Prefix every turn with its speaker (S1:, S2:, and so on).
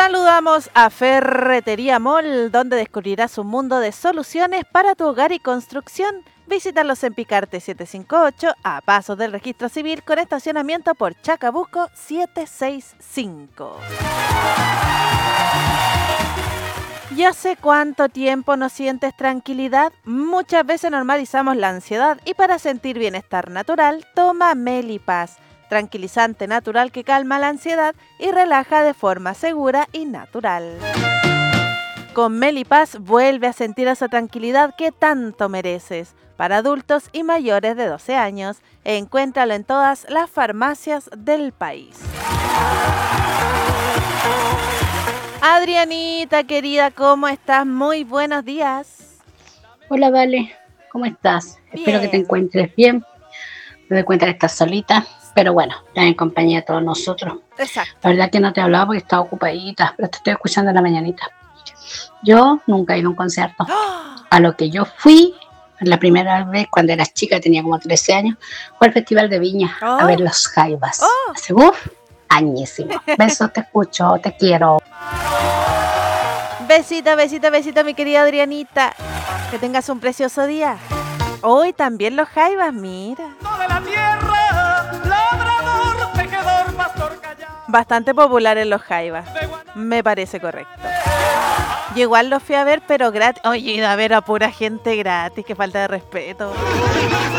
S1: Saludamos a Ferretería Mall, donde descubrirás un mundo de soluciones para tu hogar y construcción. Visítalos en Picarte 758, a pasos del registro civil, con estacionamiento por Chacabuco 765. ¿Y hace cuánto tiempo no sientes tranquilidad? Muchas veces normalizamos la ansiedad y para sentir bienestar natural, toma Melipaz, tranquilizante natural que calma la ansiedad y relaja de forma segura y natural. Con Melipaz vuelve a sentir esa tranquilidad que tanto mereces. Para adultos y mayores de 12 años, encuéntralo en todas las farmacias del país. Adrianita, querida, ¿cómo estás? Muy buenos días.
S2: Hola, Vale, ¿cómo estás?
S1: Bien.
S2: Espero que te encuentres bien. Me doy cuenta que estás solita, pero bueno, estás en compañía de todos nosotros.
S1: Exacto.
S2: La verdad que no te hablaba porque estaba ocupadita, pero te estoy escuchando en la mañanita. Yo nunca he ido a un concierto. A lo que yo fui la primera vez cuando eras chica, tenía como 13 años, fue al Festival de Viña a ver los Jaivas. Hace añísimo. Besos, te escucho, te quiero.
S1: Besito, besito, besito, mi querida Adrianita. Que tengas un precioso día. Hoy también los Jaivas, mira. Bastante popular en los Jaivas. Me parece correcto. Yo igual los fui a ver, pero gratis. Oye, he ido a ver a pura gente gratis, que falta de respeto.